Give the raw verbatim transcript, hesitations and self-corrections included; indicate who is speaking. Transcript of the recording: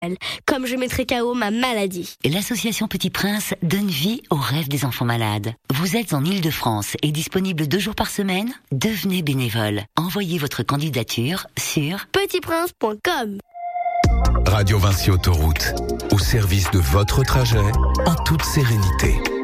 Speaker 1: comme je mettrai K O ma maladie.
Speaker 2: L'association Petit Prince donne vie aux rêves des enfants malades. Vous êtes en Île-de-France et disponible deux jours par semaine ? Devenez bénévole. Envoyez votre candidature sur
Speaker 1: petit prince point com.
Speaker 3: Radio Vinci Autoroute, au service de votre trajet, en toute sérénité.